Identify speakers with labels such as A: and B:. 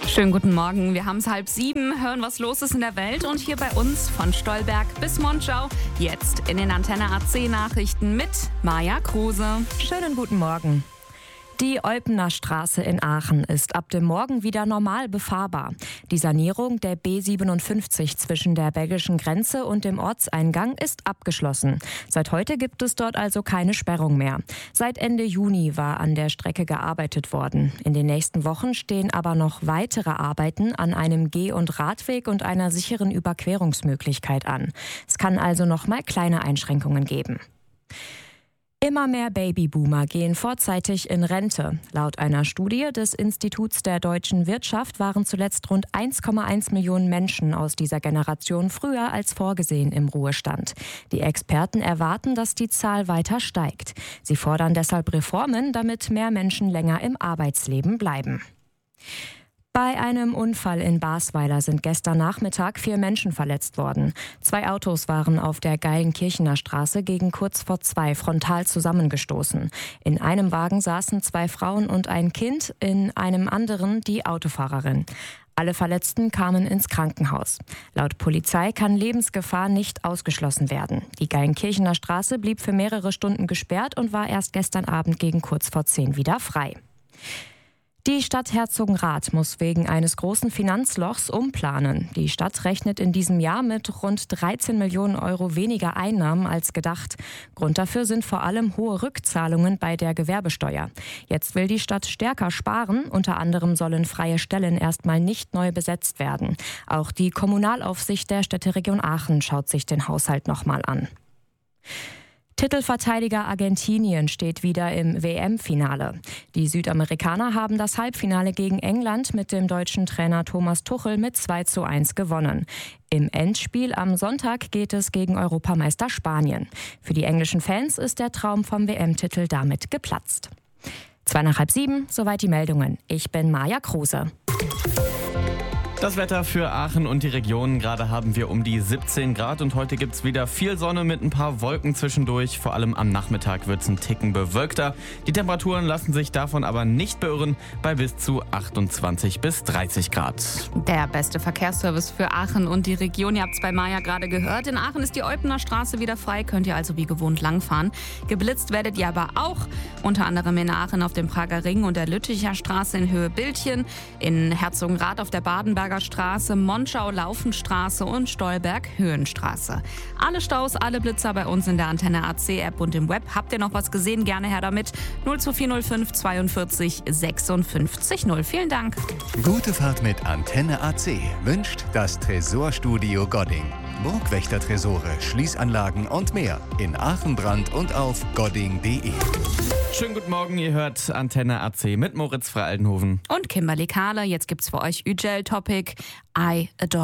A: Schönen guten Morgen. Wir haben es 6:30, hören, was los ist in der Welt und hier bei uns von Stolberg bis Monschau. Jetzt in den Antenne AC Nachrichten mit Maja Kruse.
B: Schönen guten Morgen. Die Eupener Straße in Aachen ist ab dem Morgen wieder normal befahrbar. Die Sanierung der B57 zwischen der belgischen Grenze und dem Ortseingang ist abgeschlossen. Seit heute gibt es dort also keine Sperrung mehr. Seit Ende Juni war an der Strecke gearbeitet worden. In den nächsten Wochen stehen aber noch weitere Arbeiten an einem Geh- und Radweg und einer sicheren Überquerungsmöglichkeit an. Es kann also noch mal kleine Einschränkungen geben. Immer mehr Babyboomer gehen vorzeitig in Rente. Laut einer Studie des Instituts der deutschen Wirtschaft waren zuletzt rund 1,1 Millionen Menschen aus dieser Generation früher als vorgesehen im Ruhestand. Die Experten erwarten, dass die Zahl weiter steigt. Sie fordern deshalb Reformen, damit mehr Menschen länger im Arbeitsleben bleiben. Bei einem Unfall in Basweiler sind gestern Nachmittag 4 Menschen verletzt worden. 2 Autos waren auf der Geilenkirchener Straße gegen kurz vor 2 frontal zusammengestoßen. In einem Wagen saßen 2 Frauen und ein Kind, in einem anderen die Autofahrerin. Alle Verletzten kamen ins Krankenhaus. Laut Polizei kann Lebensgefahr nicht ausgeschlossen werden. Die Geilenkirchener Straße blieb für mehrere Stunden gesperrt und war erst gestern Abend gegen kurz vor 10 wieder frei. Die Stadt Herzogenrath muss wegen eines großen Finanzlochs umplanen. Die Stadt rechnet in diesem Jahr mit rund 13 Millionen Euro weniger Einnahmen als gedacht. Grund dafür sind vor allem hohe Rückzahlungen bei der Gewerbesteuer. Jetzt will die Stadt stärker sparen. Unter anderem sollen freie Stellen erstmal nicht neu besetzt werden. Auch die Kommunalaufsicht der Städteregion Aachen schaut sich den Haushalt nochmal an. Titelverteidiger Argentinien steht wieder im WM-Finale. Die Südamerikaner haben das Halbfinale gegen England mit dem deutschen Trainer Thomas Tuchel mit 2:1 gewonnen. Im Endspiel am Sonntag geht es gegen Europameister Spanien. Für die englischen Fans ist der Traum vom WM-Titel damit geplatzt. 6:30, soweit die Meldungen. Ich bin Maja Kruse.
C: Das Wetter für Aachen und die Region. Gerade haben wir um die 17 Grad und heute gibt es wieder viel Sonne mit ein paar Wolken zwischendurch. Vor allem am Nachmittag wird es ein Ticken bewölkter. Die Temperaturen lassen sich davon aber nicht beirren bei bis zu 28 bis 30 Grad.
A: Der beste Verkehrsservice für Aachen und die Region. Ihr habt es bei Maja gerade gehört. In Aachen ist die Eupener Straße wieder frei. Könnt ihr also wie gewohnt langfahren. Geblitzt werdet ihr aber auch. Unter anderem in Aachen auf dem Prager Ring und der Lütticher Straße in Höhe Bildchen. In Herzogenrath auf der Badenberger Straße, Monschau, Laufenstraße und Stolberg, Höhenstraße. Alle Staus, alle Blitzer bei uns in der Antenne AC-App und im Web. Habt ihr noch was gesehen? Gerne her damit. 02405 42 56 0. Vielen Dank.
D: Gute Fahrt mit Antenne AC wünscht das Tresorstudio Godding. Burgwächter-Tresore, Schließanlagen und mehr in Aachen, Brand und auf godding.de.
C: Schönen guten Morgen, ihr hört Antenne AC mit Moritz Frey-Aldenhoven
A: Und Kimberly Kahle. Jetzt gibt's für euch Ügel Topic I Adore.